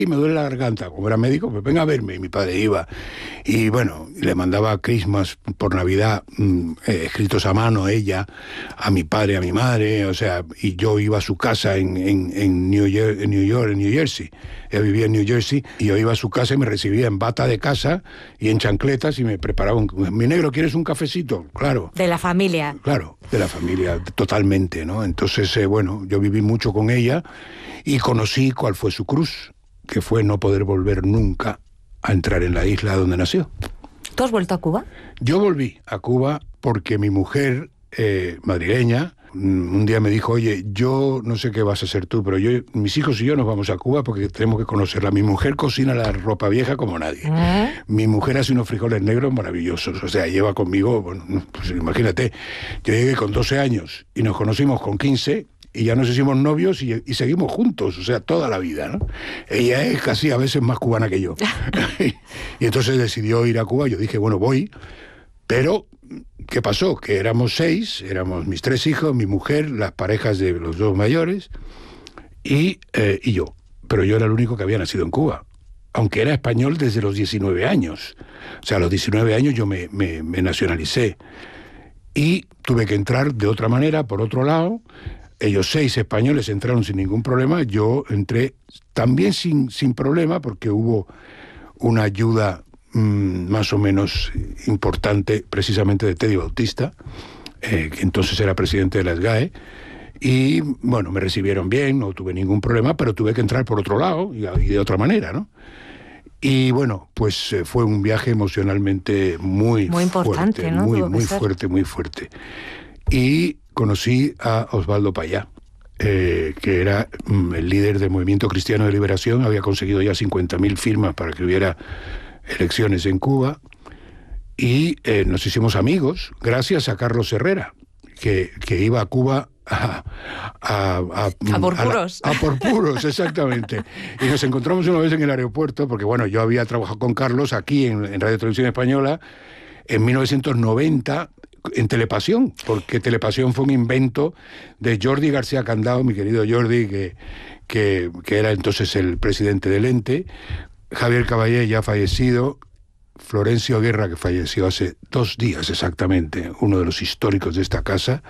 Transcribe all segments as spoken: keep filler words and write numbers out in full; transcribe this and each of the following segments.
y me duele la garganta. Como era médico, pues venga a verme. Y mi padre iba. Y bueno, le mandaba Christmas por Navidad, mmm, eh, escritos a mano, ella, a mi padre, a mi madre, o sea, y yo iba a su casa en, en, en, New York, en New York, en New Jersey. Ella vivía en New Jersey, y yo iba a su casa y me recibía en bata de casa y en chancletas y me preparaba un... Mi negro, ¿quieres un cafecito? Claro. De la familia. Claro, de la familia, totalmente, ¿no? Entonces, eh, bueno, yo viví mucho con ella y conocí cuál fue su cruz, que fue no poder volver nunca a entrar en la isla donde nació. ¿Tú has vuelto a Cuba? Yo volví a Cuba porque mi mujer, eh, madrileña, un día me dijo, oye, yo no sé qué vas a hacer tú, pero yo, mis hijos y yo nos vamos a Cuba porque tenemos que conocerla. Mi mujer cocina la ropa vieja como nadie. ¿Eh? Mi mujer hace unos frijoles negros maravillosos. O sea, lleva conmigo, bueno, pues imagínate, yo llegué con doce años y nos conocimos con quince... y ya nos hicimos novios y, y seguimos juntos, o sea, toda la vida, ¿no? Ella es casi a veces más cubana que yo. Y entonces decidió ir a Cuba, yo dije, bueno, voy, pero ¿qué pasó? Que éramos seis, éramos mis tres hijos, mi mujer, las parejas de los dos mayores y, eh, y yo. Pero yo era el único que había nacido en Cuba, aunque era español desde los diecinueve años. O sea, a los diecinueve años yo me, me, me nacionalicé y tuve que entrar de otra manera, por otro lado. Ellos seis españoles entraron sin ningún problema, yo entré también sin, sin problema porque hubo una ayuda mmm, más o menos importante precisamente de Teddy Bautista, eh, que entonces era presidente de la S G A E, y bueno, me recibieron bien, no tuve ningún problema, pero tuve que entrar por otro lado y, y de otra manera, ¿no? Y bueno, pues eh, fue un viaje emocionalmente muy, muy importante, fuerte, ¿no? muy, muy fuerte, muy fuerte. Y conocí a Osvaldo Payá, eh, que era mm, el líder del Movimiento Cristiano de Liberación, había conseguido ya cincuenta mil firmas para que hubiera elecciones en Cuba, y eh, nos hicimos amigos gracias a Carlos Herrera, que, que iba a Cuba a, a, a, a por puros. A, la, a por puros, exactamente. Y nos encontramos una vez en el aeropuerto, porque bueno, yo había trabajado con Carlos aquí en, en Radio Televisión Española en mil novecientos noventa, en Telepasión, porque Telepasión fue un invento de Jordi García Candao, mi querido Jordi, que, que, que era entonces el presidente del ente, Javier Caballé, ya fallecido, Florencio Guerra, que falleció hace dos días exactamente, uno de los históricos de esta casa.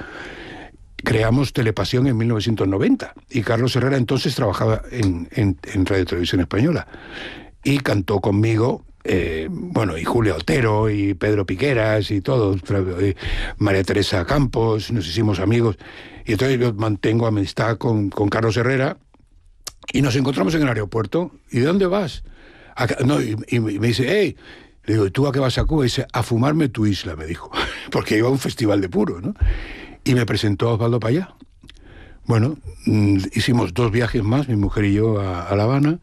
Creamos Telepasión en mil novecientos noventa, y Carlos Herrera entonces trabajaba en, en, en Radio Televisión Española, y cantó conmigo. Eh, bueno, y Julia Otero y Pedro Piqueras y todos, y María Teresa Campos, nos hicimos amigos, y entonces yo mantengo amistad con, con Carlos Herrera, y nos encontramos en el aeropuerto. ¿Y de dónde vas? Acá, no, y, y me dice, hey, le digo, ¿y tú a qué vas a Cuba? Y dice, a fumarme tu isla, me dijo, porque iba a un festival de puro, ¿no? Y me presentó a Osvaldo Payá. Bueno, mmm, hicimos dos viajes más, mi mujer y yo, a, a La Habana,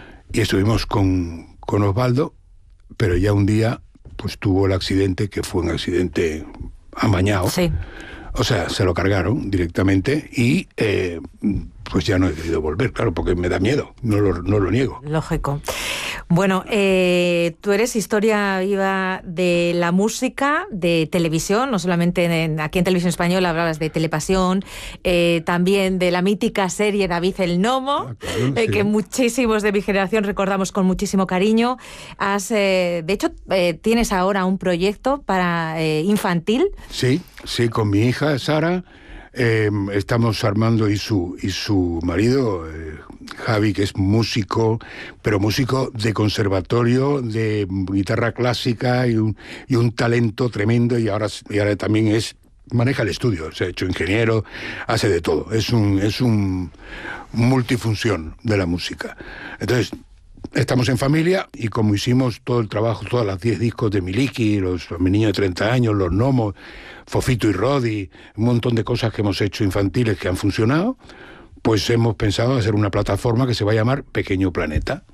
y estuvimos con, con Osvaldo. Pero ya un día, pues tuvo el accidente, que fue un accidente amañado. Sí. O sea, se lo cargaron directamente y eh, pues ya no he querido volver, claro, porque me da miedo, no lo, no lo niego. Lógico. Bueno, eh, tú eres historia viva de la música, de televisión, no solamente en, aquí en Televisión Española hablabas de Telepasión, eh, también de la mítica serie David el Nomo, ah, claro, eh, sí. que muchísimos de mi generación recordamos con muchísimo cariño. Has, eh, de hecho, eh, tienes ahora un proyecto para eh, infantil. Sí, sí, con mi hija Sara. Eh, estamos armando y su, y su marido, eh, Javi, que es músico, pero músico de conservatorio, de guitarra clásica y un, y un talento tremendo, y ahora, y ahora también es, maneja el estudio, se ha hecho ingeniero, hace de todo, es un, es un multifunción de la música. Entonces, estamos en familia, y como hicimos todo el trabajo, todas las diez discos de Miliki, los, Mi niño de treinta años, Los Gnomos, Fofito y Rodi, un montón de cosas que hemos hecho infantiles que han funcionado, pues hemos pensado hacer una plataforma que se va a llamar Pequeño Planeta,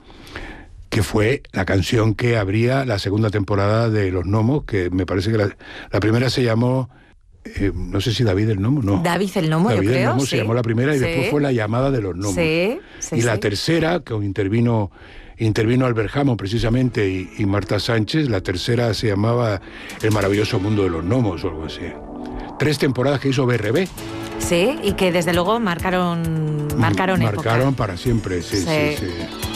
que fue la canción que abría la segunda temporada de Los Gnomos, que me parece que la, la primera se llamó... Eh, no sé si David el Gnomo, no. David el Gnomo, David yo creo. el Gnomo sí. se llamó la primera, y sí. después fue La Llamada de los Gnomos. Sí, sí, y la sí. tercera, que intervino, intervino Albert Hammond precisamente y, y Marta Sánchez, la tercera se llamaba El maravilloso mundo de los gnomos o algo así. Tres temporadas que hizo B R B. Sí, y que desde luego marcaron, marcaron, marcaron época. para siempre, sí, sí, sí. sí.